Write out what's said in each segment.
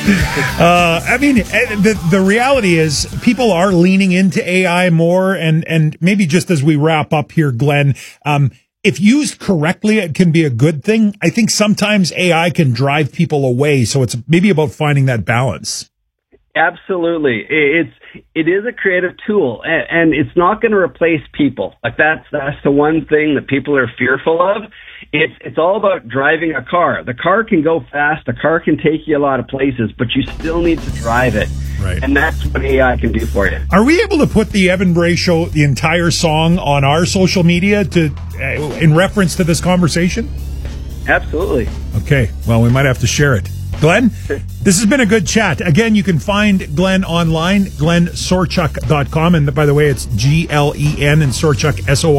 I mean, the reality is people are leaning into AI more, and maybe just as we wrap up here, Glenn, if used correctly, it can be a good thing. I think sometimes AI can drive people away, so it's maybe about finding that balance. Absolutely. It is a creative tool, and it's not going to replace people. Like that's the one thing that people are fearful of. It's all about driving a car. The car can go fast, the car can take you a lot of places, but you still need to drive it. Right. And that's what AI can do for you. Are we able to put the Evan Bray Show, the entire song, on our social media in reference to this conversation? Absolutely. Okay. Well, we might have to share it. Glenn, this has been a good chat. Again, you can find Glenn online, glennsorchuk.com. And by the way, it's Glen and Sorchuk,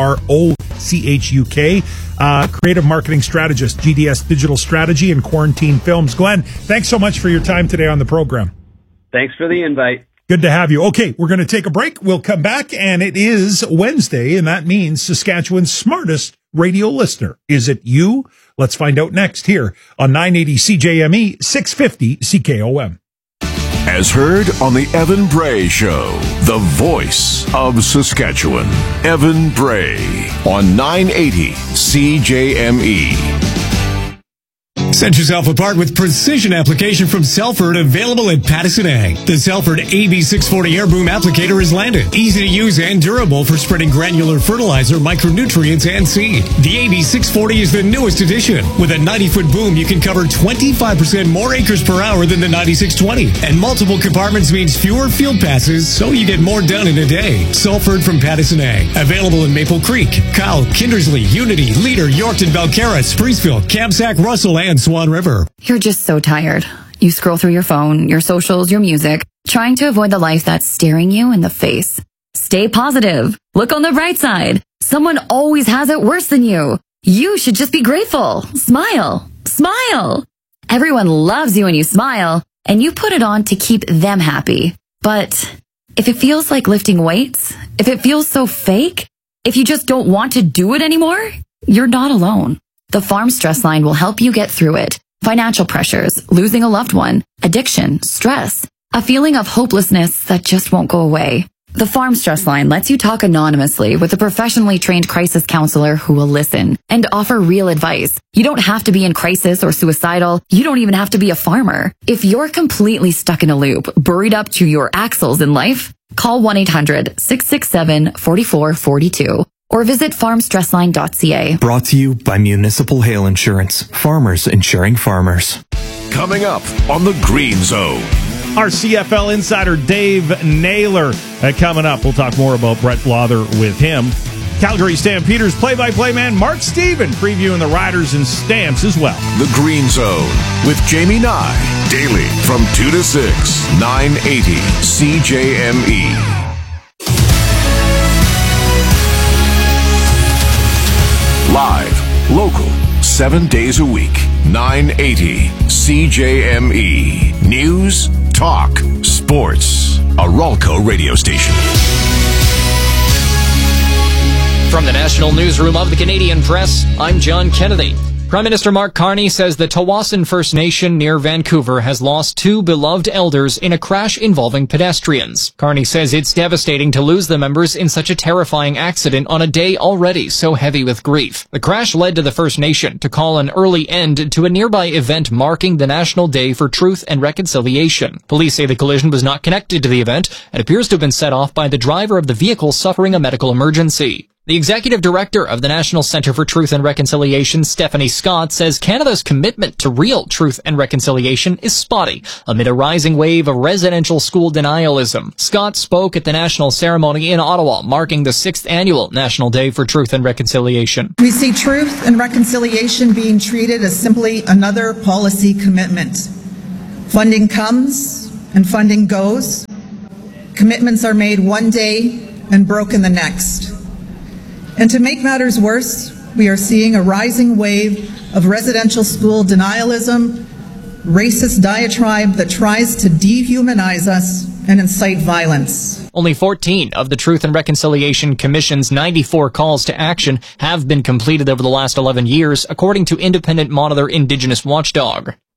Sorochuk. Creative marketing strategist, GDS Digital Strategy and Quarantine Films. Glenn, thanks so much for your time today on the program. Thanks for the invite. Good to have you. Okay, we're going to take a break. We'll come back, and it is Wednesday, and that means Saskatchewan's smartest radio listener. Is it you? Let's find out next here on 980 CJME, 650 CKOM. As heard on the Evan Bray Show, the voice of Saskatchewan, Evan Bray on 980 CJME. Set yourself apart with precision application from Selford, available at Pattison Ag. The Selford AB640 Air Boom Applicator has landed. Easy to use and durable for spreading granular fertilizer, micronutrients, and seed. The AB640 is the newest addition. With a 90-foot boom, you can cover 25% more acres per hour than the 9620. And multiple compartments means fewer field passes, so you get more done in a day. Selford from Pattison Ag. Available in Maple Creek, Kyle, Kindersley, Unity, Leader, Yorkton, Belcarra, Spreeceville, Kamsack, Russell, and Swan River. You're just so tired. You scroll through your phone, your socials, your music, trying to avoid the life that's staring you in the face. Stay positive. Look on the bright side. Someone always has it worse than you. You should just be grateful. Smile. Smile. Everyone loves you when you smile, and you put it on to keep them happy. But if it feels like lifting weights, if it feels so fake, if you just don't want to do it anymore, you're not alone. The Farm Stress Line will help you get through it. Financial pressures, losing a loved one, addiction, stress, a feeling of hopelessness that just won't go away. The Farm Stress Line lets you talk anonymously with a professionally trained crisis counselor who will listen and offer real advice. You don't have to be in crisis or suicidal. You don't even have to be a farmer. If you're completely stuck in a loop, buried up to your axles in life, call 1-800-667-4442. or visit farmstressline.ca. Brought to you by Municipal Hail Insurance. Farmers insuring farmers. Coming up on the Green Zone. Our CFL insider Dave Naylor coming up. We'll talk more about Brett Blother with him. Calgary Stampeders play-by-play man Mark Steven previewing the Riders and Stamps as well. The Green Zone with Jamie Nye. Daily from 2 to 6, 980 CJME. Live, local, 7 days a week, 980 CJME. News, talk, sports. A Ralco radio station. From the National Newsroom of the Canadian Press, I'm John Kennedy. Prime Minister Mark Carney says the Tawasin First Nation near Vancouver has lost 2 beloved elders in a crash involving pedestrians. Carney says it's devastating to lose the members in such a terrifying accident on a day already so heavy with grief. The crash led to the First Nation to call an early end to a nearby event marking the National Day for Truth and Reconciliation. Police say the collision was not connected to the event and appears to have been set off by the driver of the vehicle suffering a medical emergency. The executive director of the National Centre for Truth and Reconciliation, Stephanie Scott, says Canada's commitment to real truth and reconciliation is spotty amid a rising wave of residential school denialism. Scott spoke at the national ceremony in Ottawa, marking the 6th annual National Day for Truth and Reconciliation. We see truth and reconciliation being treated as simply another policy commitment. Funding comes and funding goes. Commitments are made one day and broken the next. And to make matters worse, we are seeing a rising wave of residential school denialism, racist diatribe that tries to dehumanize us and incite violence. Only 14 of the Truth and Reconciliation Commission's 94 calls to action have been completed over the last 11 years, according to independent monitor Indigenous Watchdog.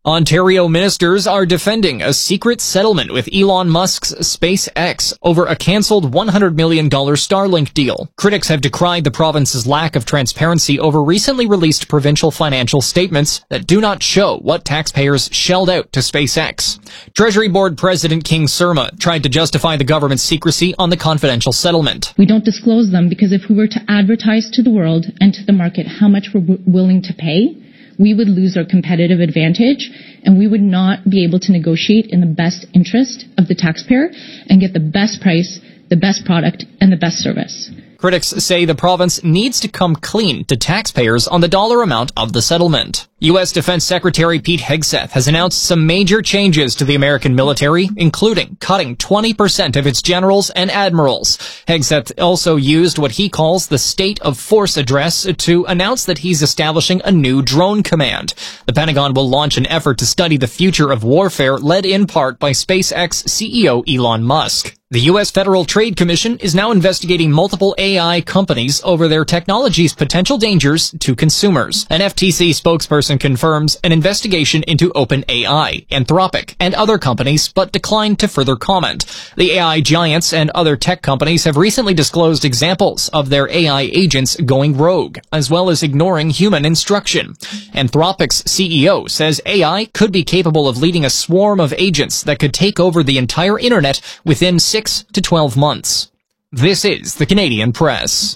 Ontario ministers are defending a secret settlement with Elon Musk's SpaceX over a cancelled $100 million Starlink deal. Critics have decried the province's lack of transparency over recently released provincial financial statements that do not show what taxpayers shelled out to SpaceX. Treasury Board President King Surma tried to justify the government's secrecy on the confidential settlement. We don't disclose them because if we were to advertise to the world and to the market how much we're willing to pay, we would lose our competitive advantage and we would not be able to negotiate in the best interest of the taxpayer and get the best price, the best product, and the best service. Critics say the province needs to come clean to taxpayers on the dollar amount of the settlement. U.S. Defense Secretary Pete Hegseth has announced some major changes to the American military, including cutting 20% of its generals and admirals. Hegseth also used what he calls the State of Force address to announce that he's establishing a new drone command. The Pentagon will launch an effort to study the future of warfare, led in part by SpaceX CEO Elon Musk. The U.S. Federal Trade Commission is now investigating multiple AI companies over their technology's potential dangers to consumers. An FTC spokesperson confirms an investigation into OpenAI, Anthropic, and other companies, but declined to further comment. The AI giants and other tech companies have recently disclosed examples of their AI agents going rogue, as well as ignoring human instruction. Anthropic's CEO says AI could be capable of leading a swarm of agents that could take over the entire internet within 6 to 12 months. This is the Canadian Press.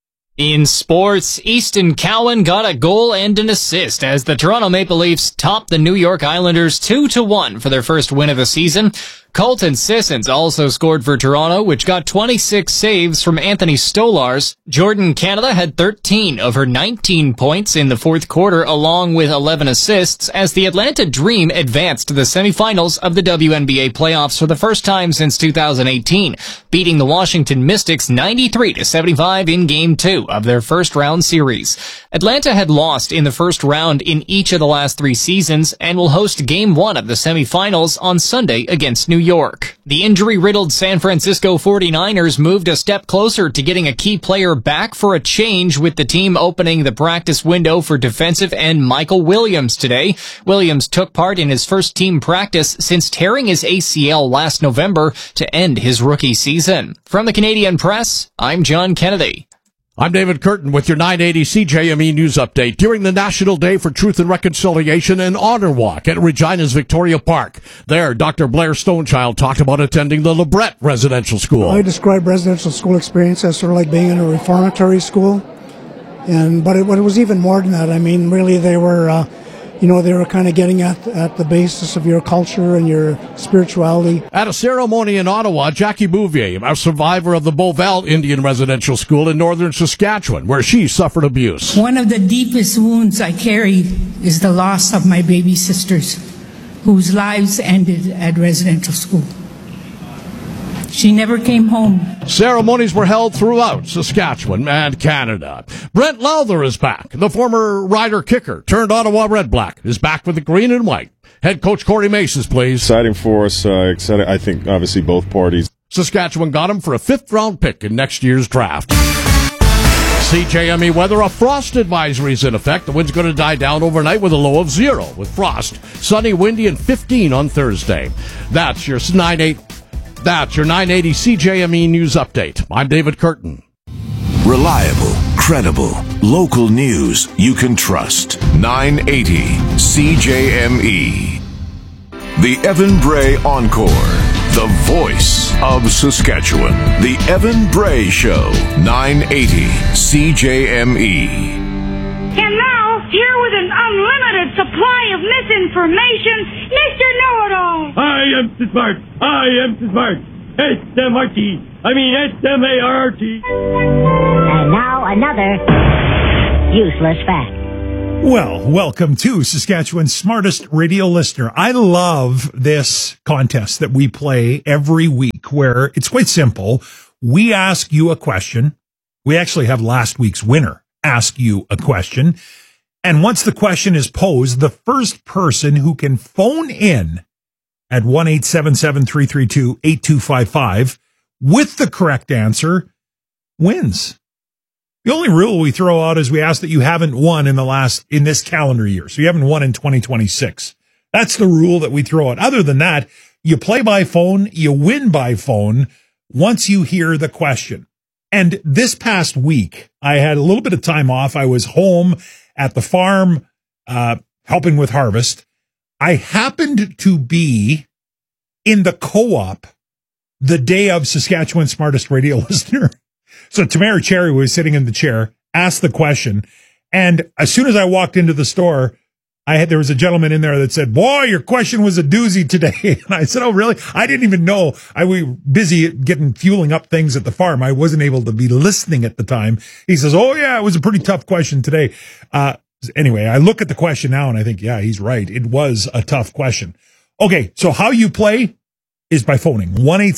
In sports, Easton Cowan got a goal and an assist as the Toronto Maple Leafs topped the New York Islanders 2-1 for their first win of the season. Colton Sissons also scored for Toronto, which got 26 saves from Anthony Stolarz. Jordan Canada had 13 of her 19 points in the fourth quarter, along with 11 assists, as the Atlanta Dream advanced to the semifinals of the WNBA playoffs for the first time since 2018, beating the Washington Mystics 93-75 in Game 2 of their first-round series. Atlanta had lost in the first round in each of the last 3 seasons and will host Game 1 of the semifinals on Sunday against New York. The injury-riddled San Francisco 49ers moved a step closer to getting a key player back for a change, with the team opening the practice window for defensive end Michael Williams today. Williams took part in his first team practice since tearing his ACL last November to end his rookie season. From the Canadian Press, I'm John Kennedy. I'm David Curtin with your 980 CJME News Update. During the National Day for Truth and Reconciliation and Honor Walk at Regina's Victoria Park, there, Dr. Blair Stonechild talked about attending the LeBret Residential School. I describe residential school experience as sort of like being in a reformatory school, but it was even more than that. I mean, really, they were kind of getting at the basis of your culture and your spirituality. At a ceremony in Ottawa, Jackie Bouvier, a survivor of the Beauval Indian Residential School in northern Saskatchewan, where she suffered abuse. One of the deepest wounds I carried is the loss of my baby sisters, whose lives ended at residential school. She never came home. Ceremonies were held throughout Saskatchewan and Canada. Brent Lowther is back. The former Rider kicker turned Ottawa Red Black is back with the green and white. Head coach Corey Maces, please. Exciting for us. Exciting, I think, obviously, both parties. Saskatchewan got him for a 5th-round pick in next year's draft. CJME weather, a frost advisory is in effect. The wind's going to die down overnight with a low of 0 with frost. Sunny, windy, and 15 on Thursday. That's your 980 CJME News Update. I'm David Curtin. Reliable, credible, local news you can trust. 980 CJME. The Evan Bray Encore. The voice of Saskatchewan. The Evan Bray Show. 980 CJME. And now, here with an unlimited supply of misinformation, Mr. Know-It-All. I am so smart. I am so smart. S-M-R-T. I mean S-M-A-R-T. And now another useless fact. Well, welcome to Saskatchewan's smartest radio listener. I love this contest that we play every week, where it's quite simple. We ask you a question. We actually have last week's winner ask you a question. And once the question is posed, the first person who can phone in at 1-877-332-8255 with the correct answer wins. The only rule we throw out is we ask that you haven't won in this calendar year. So you haven't won in 2026. That's the rule that we throw out. Other than that, you play by phone, you win by phone once you hear the question. And this past week, I had a little bit of time off. I was home at the farm, helping with harvest. I happened to be in the co-op the day of Saskatchewan's Smartest Radio Listener. So Tamara Cherry was sitting in the chair, asked the question, and as soon as I walked into the store, there was a gentleman in there that said, "Boy, your question was a doozy today." And I said, "Oh, really?" I didn't even know. I was busy fueling up things at the farm. I wasn't able to be listening at the time. He says, "Oh yeah, it was a pretty tough question today." Anyway, I look at the question now and I think, yeah, he's right. It was a tough question. Okay, so how you play is by phoning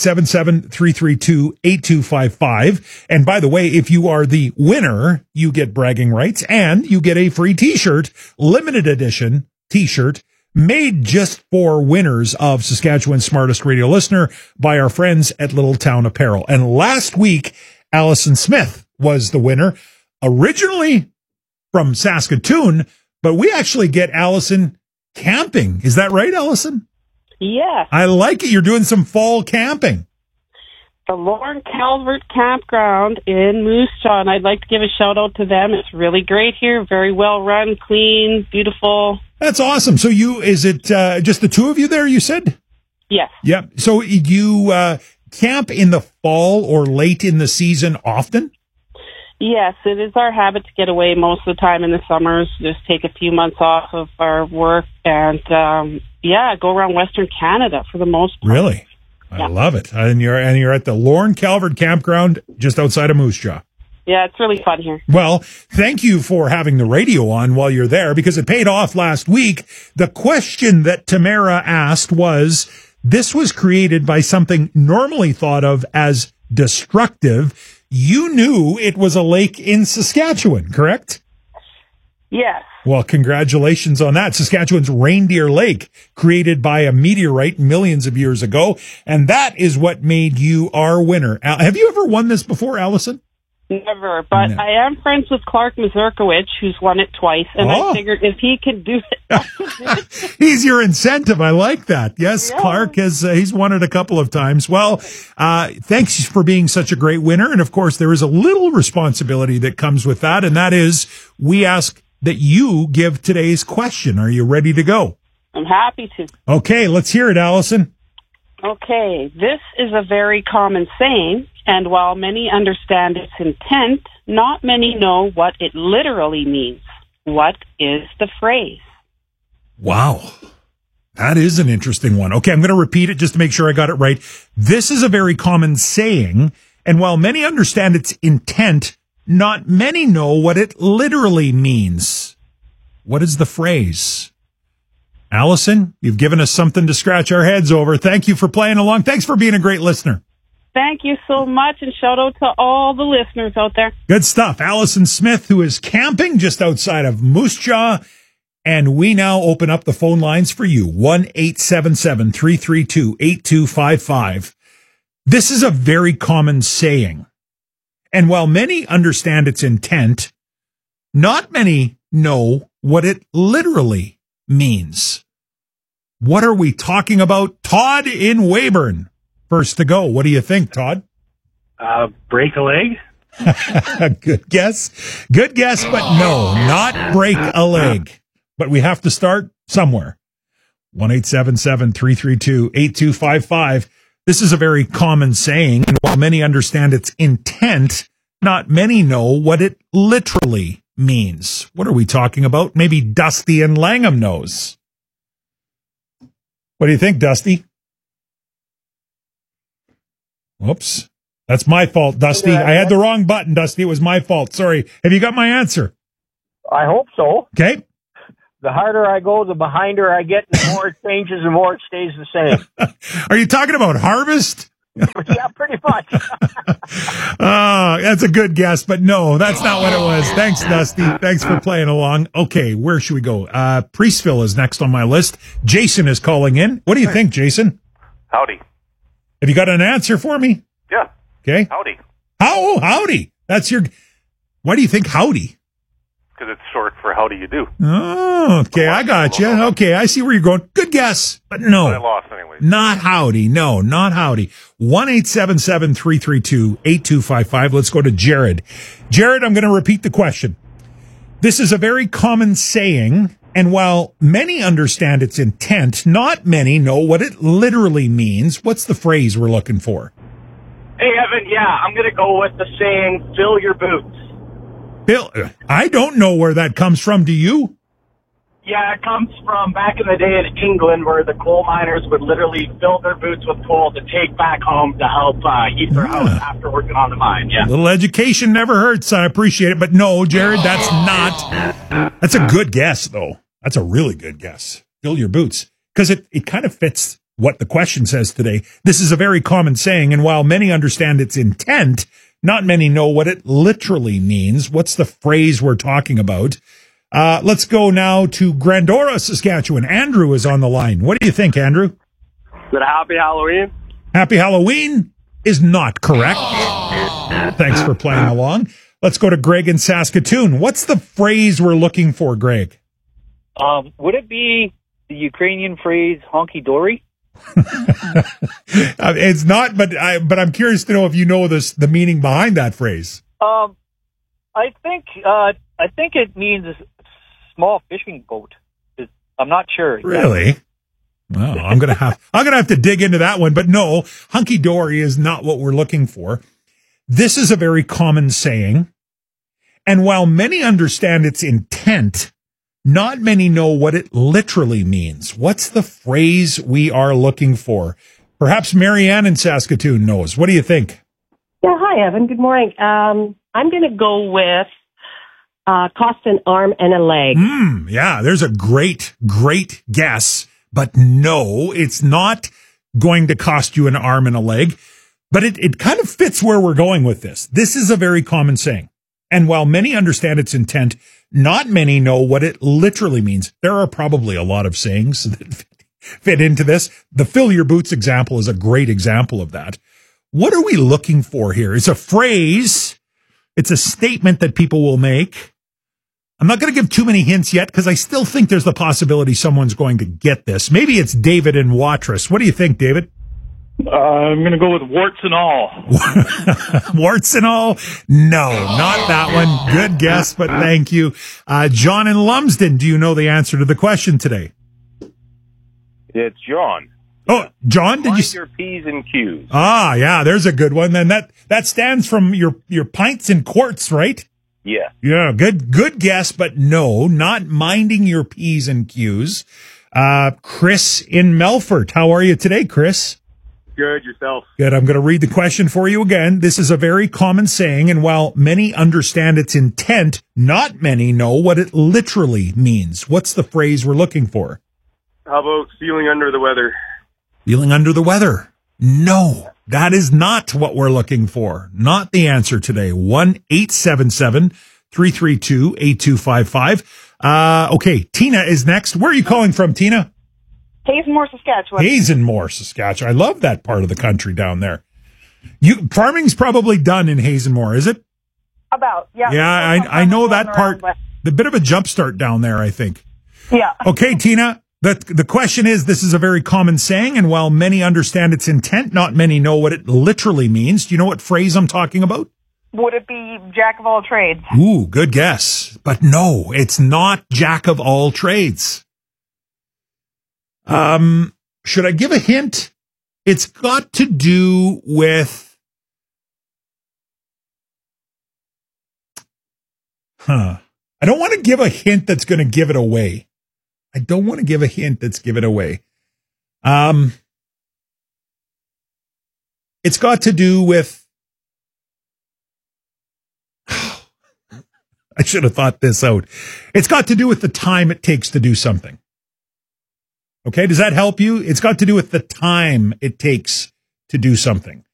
1-877-332-8255. And by the way, if you are the winner, you get bragging rights and you get a free t-shirt, limited edition t-shirt made just for winners of Saskatchewan's Smartest Radio Listener by our friends at Little Town Apparel. And last week, Allison Smith was the winner, originally from Saskatoon, but we actually get Allison camping. Is that right, Allison? Yeah. I like it. You're doing some fall camping. The Lorne Calvert Campground in Moose Jaw, and I'd like to give a shout out to them. It's really great here. Very well run, clean, beautiful. That's awesome. So is it just the two of you there, you said? Yes. Yep. So you camp in the fall or late in the season often? Yes, it is our habit to get away most of the time in the summers, just take a few months off of our work and, go around Western Canada for the most part. Really? I love it. And you're at the Lorne Calvert Campground just outside of Moose Jaw. Yeah, it's really fun here. Well, thank you for having the radio on while you're there because it paid off last week. The question that Tamara asked this was created by something normally thought of as destructive. You knew it was a lake in Saskatchewan, correct? Yes. Well, congratulations on that. Saskatchewan's Reindeer Lake, created by a meteorite millions of years ago. And that is what made you our winner. Have you ever won this before, Allison? Never, but no. I am friends with Clark Mazurkowicz, who's won it twice, and I figured if he could do it, he's your incentive. I like that. Yes, yeah. Clark he's won it a couple of times. Well, thanks for being such a great winner, and of course, there is a little responsibility that comes with that, and that is we ask that you give today's question. Are you ready to go? I'm happy to. Okay, let's hear it, Allison. Okay, this is a very common saying, and while many understand its intent, not many know what it literally means. What is the phrase? Wow. That is an interesting one. Okay, I'm going to repeat it just to make sure I got it right. This is a very common saying, and while many understand its intent, not many know what it literally means. What is the phrase? Allison, you've given us something to scratch our heads over. Thank you for playing along. Thanks for being a great listener. Thank you so much, and shout out to all the listeners out there. Good stuff. Allison Smith, who is camping just outside of Moose Jaw. And we now open up the phone lines for you. 1-877-332-8255. This is a very common saying. And while many understand its intent, not many know what it literally means. What are we talking about? Todd in Weyburn, first to go. What do you think, Todd? Break a leg? Good guess. Good guess, but no, not break a leg. But we have to start somewhere. 1-877-332-8255. This is a very common saying, and while many understand its intent, not many know what it literally means. What are we talking about? Maybe Dusty in Langham knows. What do you think, Dusty? Whoops. That's my fault, Dusty. I had the wrong button, Dusty. It was my fault. Sorry. Have you got my answer? I hope so. Okay. The harder I go, the behinder I get, the more it changes, the more it stays the same. Are you talking about harvest? Yeah, pretty much. That's a good guess, but no, that's not what it was. Thanks, Dusty. Thanks for playing along. Okay, where should we go? Priestville is next on my list. Jason is calling in. What do you think, Jason? Howdy. Have you got an answer for me? Yeah. Okay. Howdy. Howdy. That's your... Why do you think howdy? because it's short for how do you do. Oh, okay, I got you. Okay, I see where you're going. Good guess, but no. But I lost anyway. Not howdy. No, not howdy. 1-877-332-8255. Let's go to Jared. Jared, I'm going to repeat the question. This is a very common saying, and while many understand its intent, not many know what it literally means. What's the phrase we're looking for? Hey, Evan, I'm going to go with the saying, fill your boots. Bill, I don't know where that comes from. Do you? Yeah, it comes from back in the day in England where the coal miners would literally fill their boots with coal to take back home to help heat their house after working on the mine. Yeah. A little education never hurts. I appreciate it. But no, Jared, that's not. That's a good guess, though. That's a really good guess. Fill your boots. Because it kind of fits what the question says today. This is a very common saying, and while many understand its intent, not many know what it literally means. What's the phrase we're talking about? Let's go now to Grandora, Saskatchewan. Andrew is on the line. What do you think, Andrew? Is it a happy Halloween? Happy Halloween is not correct. Thanks for playing along. Let's go to Greg in Saskatoon. What's the phrase we're looking for, Greg? Would it be the Ukrainian phrase honky-dory? It's not, but I'm curious to know if you know the meaning behind that phrase. I think it means a small fishing boat. I'm not sure. Really? Well, I'm gonna have to dig into that one. But no, hunky dory is not what we're looking for. This is a very common saying, and while many understand its intent, not many know what it literally means. What's the phrase we are looking for? Perhaps Marianne in Saskatoon knows. What do you think? Yeah, hi, Evan. Good morning. I'm going to go with cost an arm and a leg. Yeah, there's a great guess. But no, it's not going to cost you an arm and a leg. But it kind of fits where we're going with this. This is a very common saying. And while many understand its intent, not many know what it literally means. There are probably a lot of sayings that fit into this. The fill your boots example is a great example of that. What are we looking for here? It's a phrase. It's a statement that people will make. I'm not going to give too many hints yet because I still think there's the possibility someone's going to get this. Maybe it's David in Watrous. What do you think, David? I'm going to go with warts and all. Warts and all? No, not that one. Good guess, but thank you. John in Lumsden, do you know the answer to the question today? It's John. Oh, John, did you? Mind your P's and Q's. Ah, yeah, there's a good one. Then that stands from your pints and quarts, right? Yeah. Yeah, good guess, but no, not minding your P's and Q's. Chris in Melfort, how are you today, Chris? Good, yourself. Good. I'm going to read the question for you again. This is a very common saying, and while many understand its intent, not many know what it literally means. What's the phrase we're looking for? How about feeling under the weather? Feeling under the weather. No, that is not what we're looking for. Not the answer today. 1-877-332-8255. Okay, Tina is next. Where are you calling from, Tina? Hazenmore, Saskatchewan. Hazenmore, Saskatchewan. I love that part of the country down there. Farming's probably done in Hazenmore, is it? About, yeah. Yeah, I know that part. The bit of a jump start down there, I think. Yeah. Okay, Tina. The question is, this is a very common saying, and while many understand its intent, not many know what it literally means. Do you know what phrase I'm talking about? Would it be jack of all trades? Ooh, good guess. But no, it's not jack of all trades. Should I give a hint? It's got to do with, I don't want to give a hint that's going to give it away. I don't want to give a hint that's give it away. It's got to do with, I should have thought this out. It's got to do with the time it takes to do something. Okay, does that help you? It's got to do with the time it takes to do something.